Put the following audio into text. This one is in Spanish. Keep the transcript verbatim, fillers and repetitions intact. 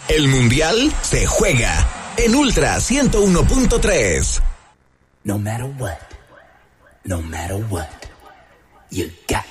El Mundial se juega en Ultra ciento uno punto tres. No matter what, no matter what, you got